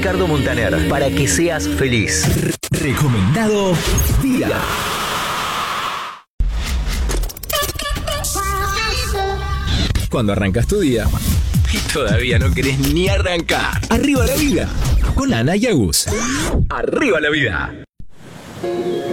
Ricardo Montaner, para que seas feliz. Recomendado día. Cuando arrancas tu día y todavía no querés ni arrancar. Arriba la vida, con Ana y Agus. Arriba la vida.